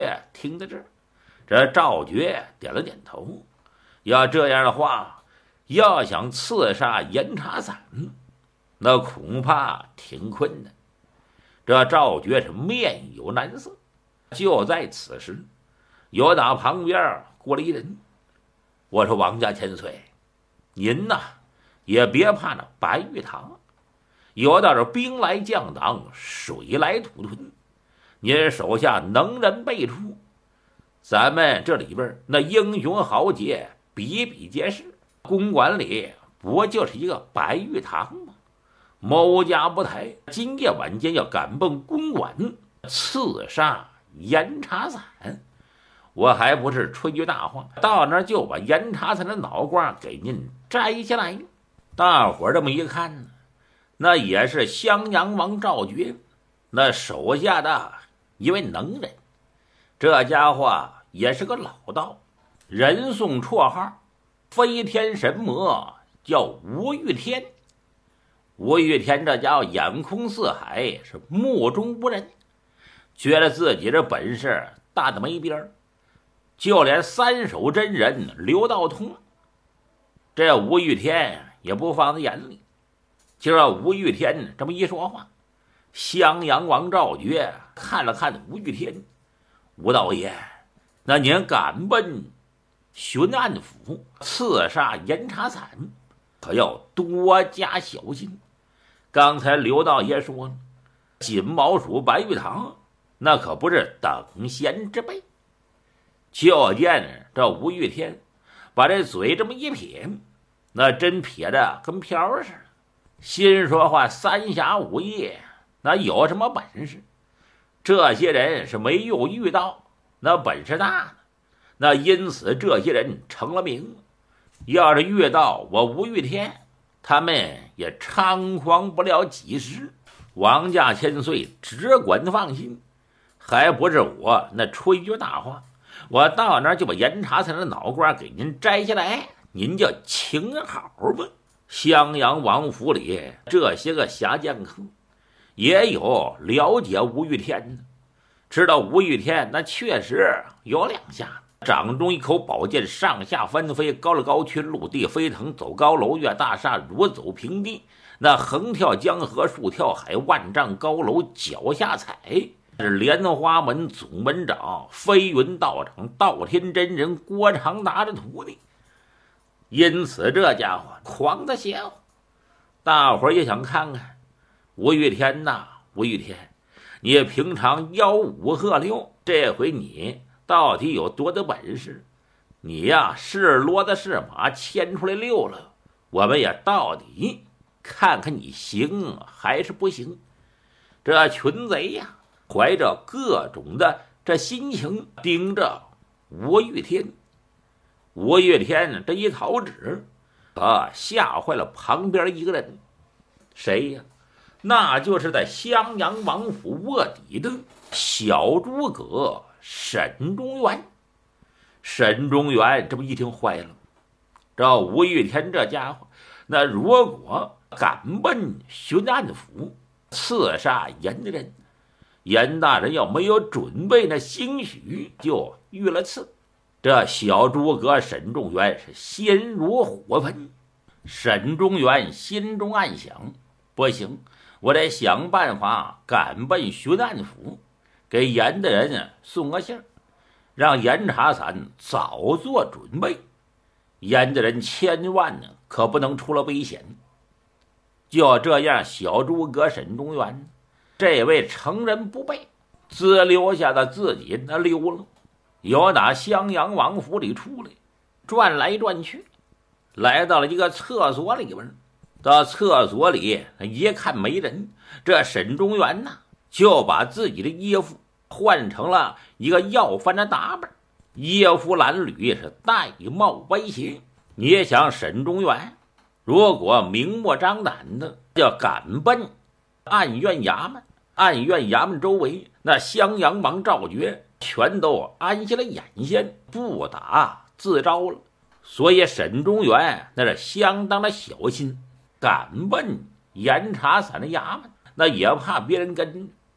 听到这儿，这赵觉点了点头。要这样的话，要想刺杀严查散，那恐怕挺困难。这赵觉是面有难色。就在此时，有打旁边过来一人。我说：“王家千岁，您呐也别怕那白玉堂，有道是兵来将挡，水来土屯。您手下能人辈出，咱们这里边那英雄豪杰比比皆是。公馆里不就是一个白玉堂吗？某家不抬，今夜晚间要赶奔公馆，刺杀严查散。我还不是吹句大话，到那儿就把严查散的脑瓜给您摘下来。”大伙儿这么一看呢，那也是襄阳王赵觉那手下的一位能人。这家伙也是个老道，人送绰号飞天神魔，叫吴玉天。吴玉天这家伙眼空四海，是目中无人，觉得自己这本事大的没边儿，就连三手真人刘道通，这吴玉天也不放在眼里。就让吴玉天这么一说话，襄阳王赵觉看了看吴玉天：“吴道爷，那您赶奔巡按府刺杀严查散，可要多加小心。刚才刘道爷说了，锦毛鼠白玉堂那可不是等闲之辈。”就见这吴玉天把这嘴这么一撇，那真撇的跟瓢似的，心说话：三侠五义那有什么本事？这些人是没有遇到，那本事大呢。那因此这些人成了名。要是遇到我吴玉天，他们也猖狂不了几时。王家千岁只管放心，还不是我那吹句大话，我到那儿就把严查散的脑瓜给您摘下来，您就请好吧。襄阳王府里这些个侠剑客也有了解吴玉天的，知道吴玉天那确实有两下子，掌中一口宝剑，上下翻飞，高了高去，陆地飞腾，走高楼，越大厦，如走平地，那横跳江河，竖跳海，万丈高楼脚下踩。是莲花门总门长飞云道长道天真人郭长达的徒弟，因此这家伙狂的邪乎。大伙儿也想看看吴玉天呐，吴玉天，你平常吆五喝六，这回你到底有多大本事？你呀是骡子是马牵出来溜了，我们也到底看看你行还是不行。这群贼呀怀着各种的这心情盯着吴玉天。吴玉天这一讨指，吓坏了旁边一个人。谁呀？那就是在襄阳王府卧底的小诸葛沈中原。沈中原这么一听坏了，这吴玉天这家伙，那如果赶奔巡按府刺杀严人，严大人要没有准备，那兴许就遇了刺。这小诸葛沈中原是心如火焚。沈中原心中暗想：不行，我得想办法赶奔巡按府，给严大人送个信儿，让严查散早做准备。严大人千万可不能出了危险。就这样，小诸葛沈中原这位成人不备，自留下的自己那溜了，由打襄阳王府里出来，转来转去，来到了一个厕所里边。到厕所里一看没人，这沈中原呐就把自己的衣服换成了一个要饭的打扮，衣服褴褛，是戴帽歪斜。你也想沈中原如果明目张胆的要赶奔按院衙门，按院衙门周围那襄阳王赵觉全都安下了眼线，不打自招了。所以沈中原那是相当的小心，赶奔严查散的衙门，那也怕别人跟着。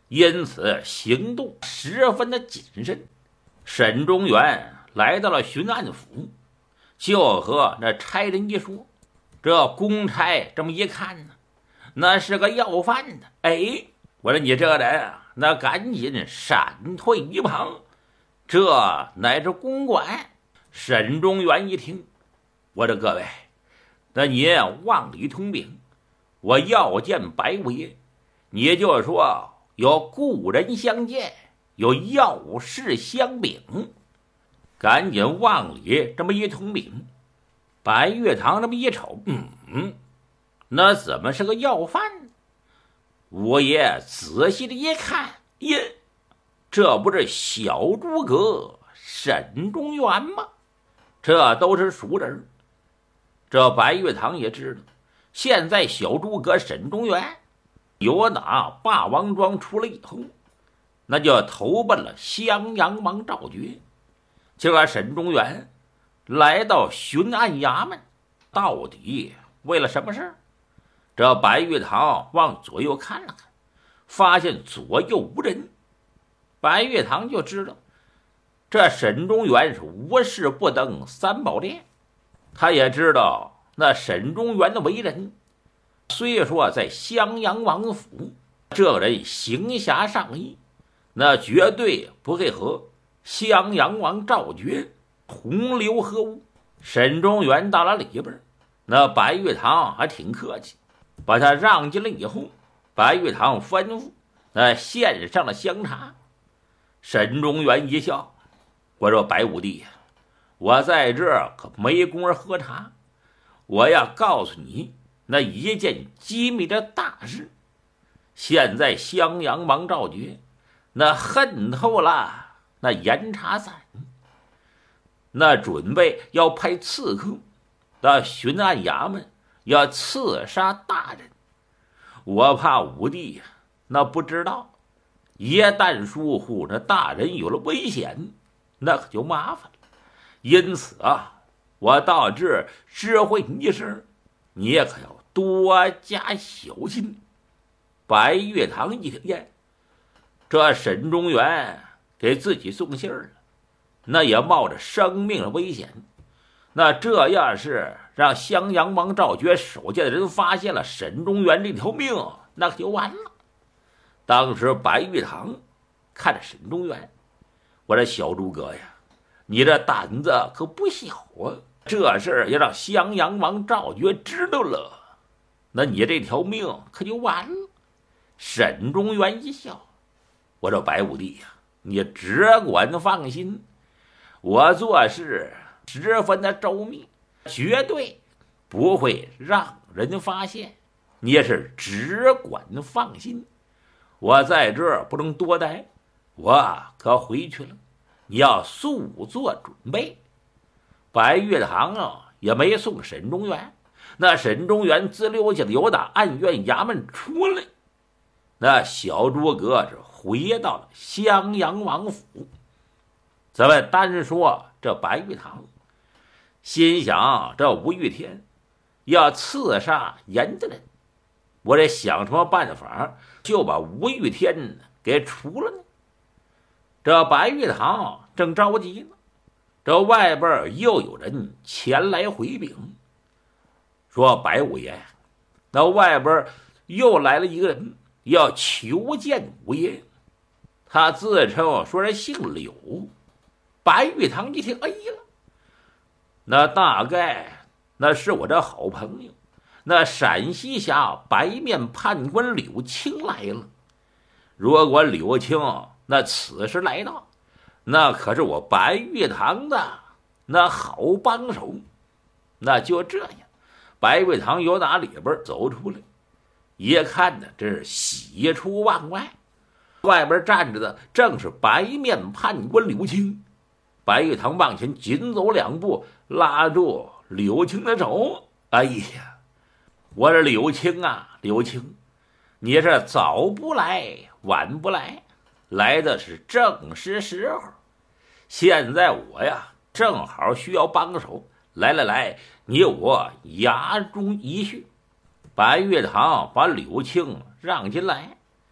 因此行动十分的谨慎。沈中原来到了巡按府，就和那差人一说，这公差这么一看呢，那是个要饭的。哎，我说你这人啊，那赶紧闪退一旁，这乃是公馆。沈中原一听，我说各位，那您往里通禀，我要见白五爷，你就说有故人相见，有要事相禀。赶紧往里这么一通禀。白玉堂这么一瞅，那怎么是个要饭呢？五爷仔细的一看，耶，这不是小诸葛沈中原吗？这都是熟人。这白玉堂也知道，现在小诸葛沈中原由打霸王庄出来以后，那就投奔了襄阳王赵觉。这沈中原来到巡按衙门，到底为了什么事？这白玉堂往左右看了看，发现左右无人。白玉堂就知道这沈中原是无事不登三宝殿。他也知道那沈中原的为人，虽说在襄阳王府，这人行侠仗义，那绝对不会和襄阳王赵觉同流合污。沈中原到了里边，那白玉堂还挺客气，把他让进来以后，白玉堂吩咐那献上了香茶。沈中原一笑，我说白武帝，我在这儿可没工夫喝茶，我要告诉你那一件机密的大事。现在襄阳王赵觉那恨透了那严查散，那准备要派刺客到巡按衙门，要刺杀大人。我怕武帝呀，那不知道，一旦疏忽，那大人有了危险，那可就麻烦了。因此啊，我到这儿知会你一声，你也可要多加小心。白玉堂一听见，这沈中原给自己送信了，那也冒着生命的危险。那这要是让襄阳王赵觉手下的人发现了沈中原这条命，那可就完了。当时白玉堂看着沈中原，我说小诸葛呀，你这胆子可不小啊！这事儿要让襄阳王赵觉知道了，那你这条命可就完了。沈中原一笑，我说白武帝呀，你只管放心，我做事十分的周密，绝对不会让人发现。你也是只管放心，我在这儿不能多待，我可回去了，你要速做准备。白玉堂啊，也没送沈中原。那沈中原自溜下由打案院衙门出来，那小诸葛是回到了襄阳王府。咱们单说这白玉堂，心想这吴玉天要刺杀严家人，我得想什么办法就把吴玉天给除了呢？这白玉堂正着急呢，这外边又有人前来回禀，说白五爷，那外边又来了一个人要求见五爷，他自称说是姓柳。白玉堂一听，哎呀，那大概那是我这好朋友，那陕西侠白面判官柳青来了。如果柳青那此时来到，那可是我白玉堂的那好帮手。那就这样，白玉堂由打里边走出来，一看呢，这是喜出望外。外边站着的正是白面判官柳青。白玉堂往前紧走两步，拉住柳青的手。哎呀，我说柳青啊，柳青，你这早不来晚不来，来的是正是时候。现在我呀正好需要帮手，来，你我衙中一叙。白玉堂把柳青让进来，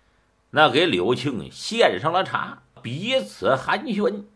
那给柳青献上了茶，彼此寒暄。